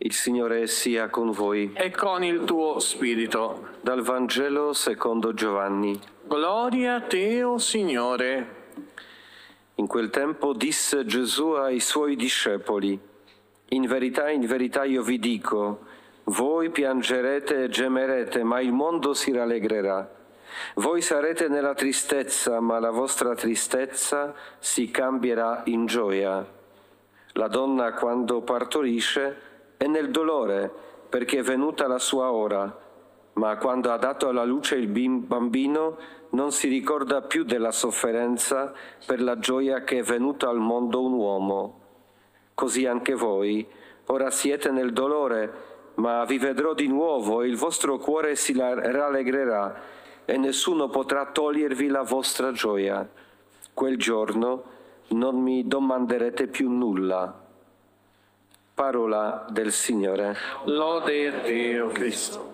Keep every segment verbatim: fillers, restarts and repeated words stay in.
Il Signore sia con voi. E con il tuo spirito. Dal Vangelo secondo Giovanni. Gloria a te, o Signore. In quel tempo disse Gesù ai suoi discepoli: In verità, in verità io vi dico, voi piangerete e gemerete, ma il mondo si rallegrerà. Voi sarete nella tristezza, ma la vostra tristezza si cambierà in gioia. La donna, quando partorisce, è nel dolore, perché è venuta la sua ora, ma quando ha dato alla luce il bambino non si ricorda più della sofferenza per la gioia che è venuto al mondo un uomo. Così anche voi, ora siete nel dolore, ma vi vedrò di nuovo e il vostro cuore si rallegrerà e nessuno potrà togliervi la vostra gioia. Quel giorno non mi domanderete più nulla. Parola del Signore. Lode a te, o Cristo.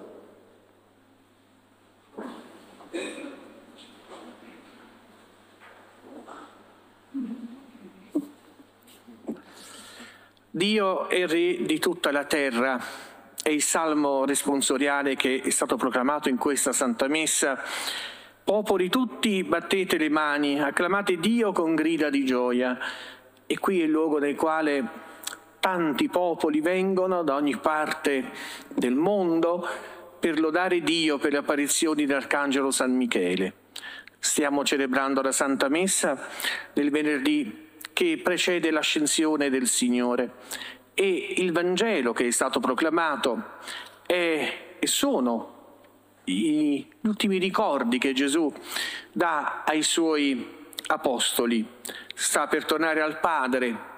Dio è Re di tutta la terra. È il salmo responsoriale che è stato proclamato in questa Santa Messa. Popoli tutti, battete le mani, acclamate Dio con grida di gioia. E qui è il luogo nel quale tanti popoli vengono da ogni parte del mondo per lodare Dio per le apparizioni dell'Arcangelo San Michele. Stiamo celebrando la Santa Messa del venerdì che precede l'ascensione del Signore e il Vangelo che è stato proclamato è, e sono gli ultimi ricordi che Gesù dà ai suoi apostoli. Sta per tornare al Padre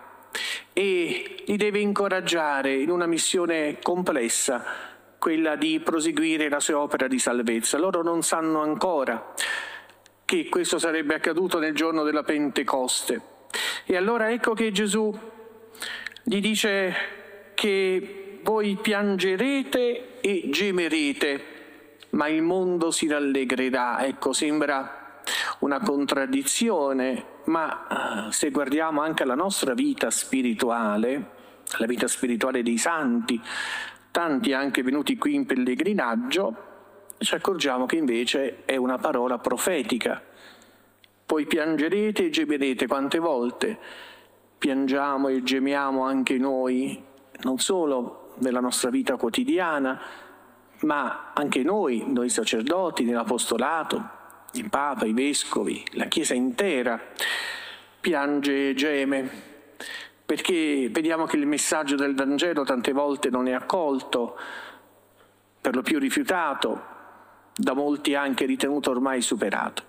e li deve incoraggiare in una missione complessa, quella di proseguire la sua opera di salvezza. Loro non sanno ancora che questo sarebbe accaduto nel giorno della Pentecoste. E allora ecco che Gesù gli dice che voi piangerete e gemerete, ma il mondo si rallegrerà. Ecco, sembra una contraddizione, ma se guardiamo anche alla nostra vita spirituale, la vita spirituale dei santi, tanti anche venuti qui in pellegrinaggio, ci accorgiamo che invece è una parola profetica. Poi piangerete e gemerete. Quante volte piangiamo e gemiamo anche noi, non solo nella nostra vita quotidiana, ma anche noi, noi sacerdoti, nell'apostolato, il Papa, i Vescovi, la Chiesa intera piange e geme, perché vediamo che il messaggio del Vangelo tante volte non è accolto, per lo più rifiutato, da molti anche ritenuto ormai superato.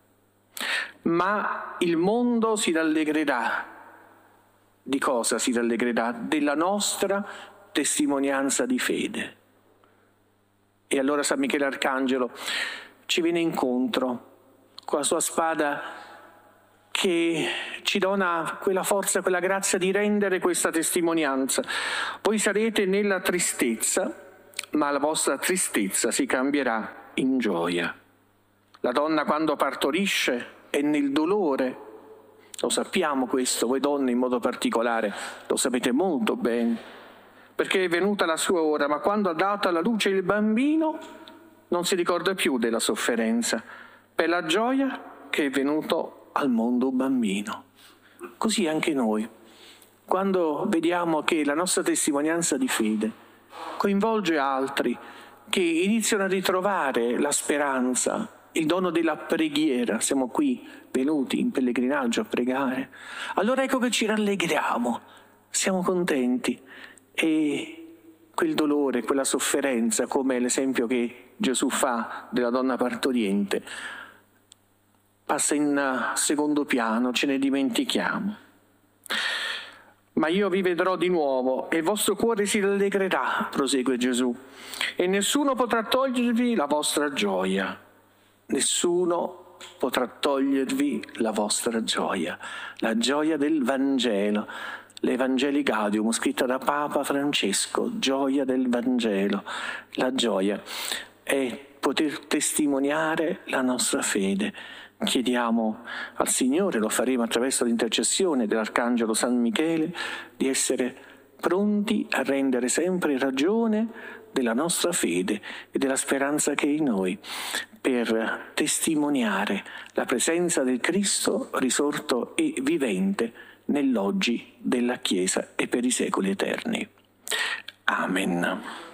Ma il mondo si rallegrerà. Di cosa si rallegrerà? Della nostra testimonianza di fede. E allora San Michele Arcangelo ci viene incontro con la sua spada che ci dona quella forza, quella grazia di rendere questa testimonianza. Voi sarete nella tristezza, ma la vostra tristezza si cambierà in gioia. La donna quando partorisce è nel dolore. Lo sappiamo questo, voi donne in modo particolare, lo sapete molto bene, perché è venuta la sua ora, ma quando ha dato alla luce il bambino non si ricorda più della sofferenza, per la gioia che è venuto al mondo un bambino. Così anche noi, quando vediamo che la nostra testimonianza di fede coinvolge altri che iniziano a ritrovare la speranza, il dono della preghiera, siamo qui venuti in pellegrinaggio a pregare, allora ecco che ci rallegriamo, siamo contenti e quel dolore, quella sofferenza, come l'esempio che Gesù fa della donna partoriente, passa in secondo piano, ce ne dimentichiamo. Ma io vi vedrò di nuovo e il vostro cuore si rallegrerà, prosegue Gesù, e nessuno potrà togliervi la vostra gioia. Nessuno potrà togliervi la vostra gioia, la gioia del Vangelo, l'Evangelii Gaudium, scritta da Papa Francesco, gioia del Vangelo. La gioia è poter testimoniare la nostra fede. Chiediamo al Signore, lo faremo attraverso l'intercessione dell'Arcangelo San Michele, di essere pronti a rendere sempre ragione della nostra fede e della speranza che è in noi, per testimoniare la presenza del Cristo risorto e vivente nell'oggi della Chiesa e per i secoli eterni. Amen.